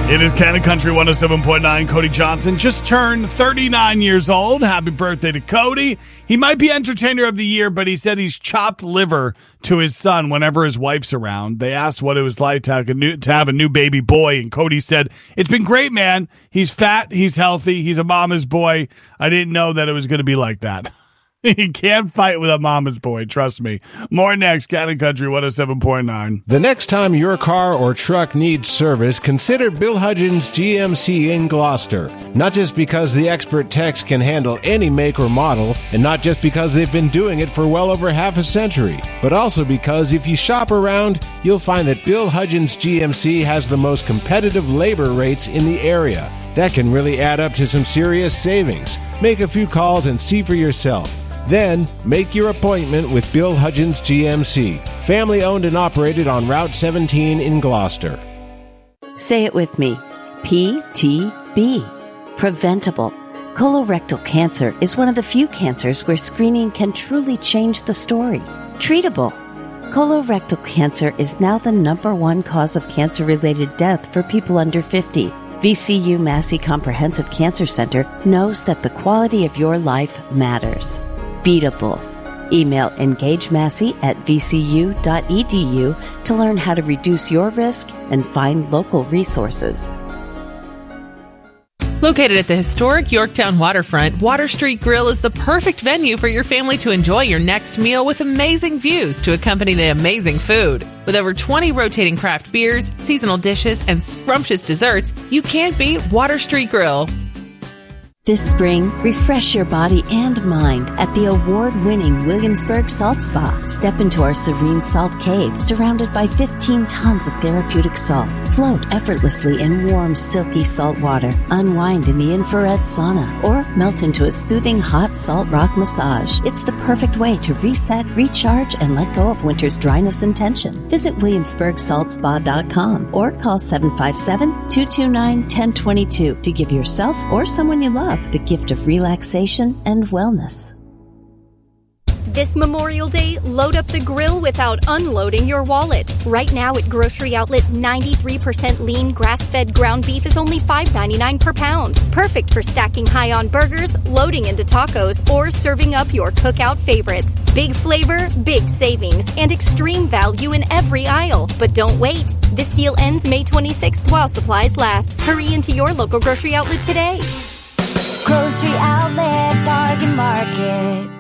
It is Cannon Country 107.9. Cody Johnson just turned 39 years old. Happy birthday to Cody. He might be Entertainer of the Year, but he said he's chopped liver to his son whenever his wife's around. They asked what it was like to have a new baby boy, and Cody said, "It's been great, man. He's fat, he's healthy, he's a mama's boy. I didn't know that it was going to be like that." You can't fight with a mama's boy, trust me. More next, Cannon Country 107.9. The next time your car or truck needs service, consider Bill Hudgens GMC in Gloucester. Not just because the expert techs can handle any make or model, and not just because they've been doing it for well over half a century, but also because if you shop around, you'll find that Bill Hudgens GMC has the most competitive labor rates in the area. That can really add up to some serious savings. Make a few calls and see for yourself. Then, make your appointment with Bill Hudgens GMC, family owned and operated on Route 17 in Gloucester. Say it with me. PTB. Preventable. Colorectal cancer is one of the few cancers where screening can truly change the story. Treatable. Colorectal cancer is now the #1 cause of cancer-related death for people under 50. VCU Massey Comprehensive Cancer Center knows that the quality of your life matters. Beatable. Email engagemassey@vcu.edu to learn how to reduce your risk and find local resources. Located at the historic Yorktown waterfront, Water Street Grill is the perfect venue for your family to enjoy your next meal with amazing views to accompany the amazing food. With over 20 rotating craft beers, seasonal dishes, and scrumptious desserts, you can't beat Water Street Grill. This spring, refresh your body and mind at the award-winning Williamsburg Salt Spa. Step into our serene salt cave, surrounded by 15 tons of therapeutic salt. Float effortlessly in warm, silky salt water. Unwind in the infrared sauna, or melt into a soothing hot salt rock massage. It's the perfect way to reset, recharge, and let go of winter's dryness and tension. Visit WilliamsburgSaltSpa.com or call 757-229-1022 to give yourself or someone you love the gift of relaxation and wellness. This Memorial Day, load up the grill without unloading your wallet. Right now at Grocery Outlet, 93% lean grass-fed ground beef is only $5.99 per pound. Perfect for stacking high on burgers, loading into tacos, or serving up your cookout favorites. Big flavor, big savings, and extreme value in every aisle. But don't wait. This deal ends May 26th while supplies last. Hurry into your local Grocery Outlet today. Grocery Outlet Bargain Market.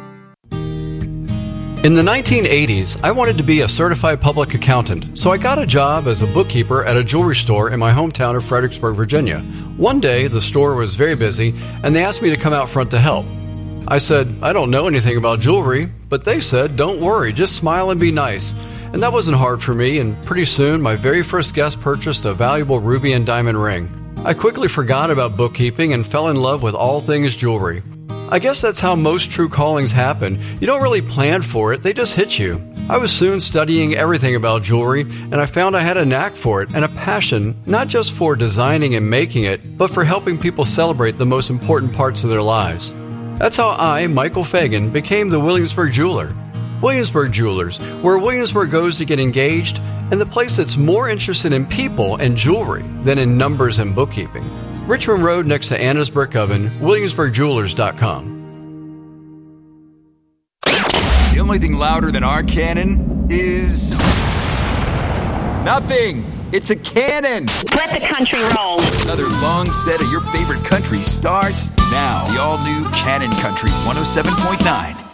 In the 1980s, I wanted to be a certified public accountant, so I got a job as a bookkeeper at a jewelry store in my hometown of Fredericksburg, Virginia. One day, the store was very busy, and they asked me to come out front to help. I said, "I don't know anything about jewelry," but they said, "Don't worry, just smile and be nice." And that wasn't hard for me, and pretty soon, my very first guest purchased a valuable ruby and diamond ring. I quickly forgot about bookkeeping and fell in love with all things jewelry. I guess that's how most true callings happen. You don't really plan for it, they just hit you. I was soon studying everything about jewelry, and I found I had a knack for it and a passion, not just for designing and making it, but for helping people celebrate the most important parts of their lives. That's how I, Michael Fagan, became the Williamsburg Jeweler. Williamsburg Jewelers, where Williamsburg goes to get engaged, and the place that's more interested in people and jewelry than in numbers and bookkeeping. Richmond Road next to Anna's Brick Oven, WilliamsburgJewelers.com. The only thing louder than our cannon is... nothing! It's a cannon! Let the country roll! Another long set of your favorite country starts now. The all-new Cannon Country 107.9.